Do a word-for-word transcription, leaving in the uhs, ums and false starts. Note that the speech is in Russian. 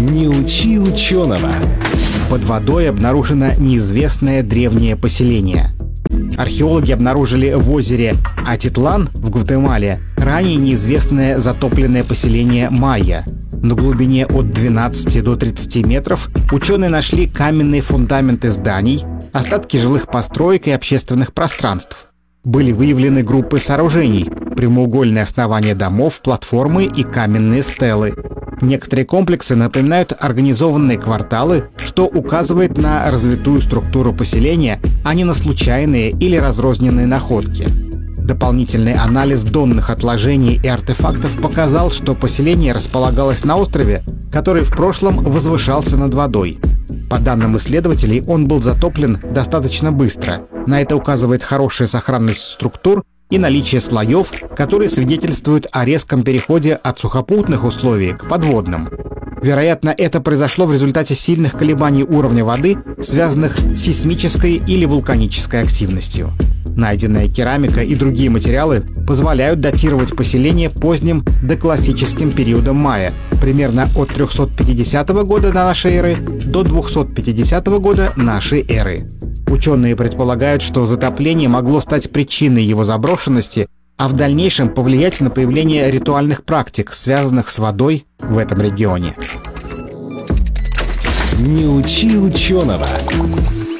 Не учи ученого. Под водой обнаружено неизвестное древнее поселение. Археологи обнаружили в озере Атитлан в Гватемале ранее неизвестное затопленное поселение майя. На глубине от двенадцати до тридцати метров ученые нашли каменные фундаменты зданий, остатки жилых построек и общественных пространств. Были выявлены группы сооружений, прямоугольные основания домов, платформы и каменные стелы. Некоторые комплексы напоминают организованные кварталы, что указывает на развитую структуру поселения, а не на случайные или разрозненные находки. Дополнительный анализ донных отложений и артефактов показал, что поселение располагалось на острове, который в прошлом возвышался над водой. По данным исследователей, он был затоплен достаточно быстро. На это указывает хорошая сохранность структур и наличие слоев, которые свидетельствуют о резком переходе от сухопутных условий к подводным. Вероятно, это произошло в результате сильных колебаний уровня воды, связанных с сейсмической или вулканической активностью. Найденная керамика и другие материалы позволяют датировать поселение поздним доклассическим периодом майя, примерно от трёхсот пятидесятого года до нашей эры до двухсот пятидесятого года нашей эры. Ученые предполагают, что затопление могло стать причиной его заброшенности, а в дальнейшем повлиять на появление ритуальных практик, связанных с водой в этом регионе. Не учи ученого.